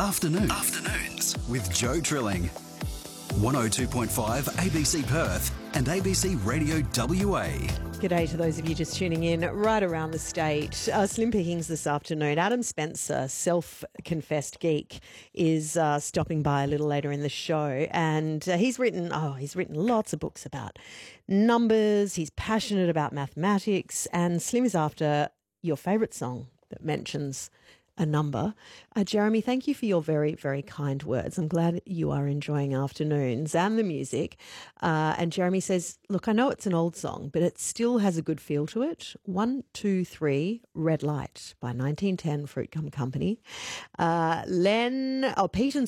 Afternoons with Joe Trilling. 102.5 ABC Perth and ABC Radio WA. G'day to those of you just tuning in right around the state. Slim pickings this afternoon. Adam Spencer, self-confessed geek, is stopping by a little later in the show, and he's written lots of books about numbers. He's passionate about mathematics, and Slim is after your favourite song that mentions a number. Jeremy, thank you for your very, very kind words. I'm glad you are enjoying afternoons and the music. And Jeremy says, look, I know it's an old song, but it still has a good feel to it. 1, 2, 3, Red Light by 1910 Fruit Gum Company. Pete and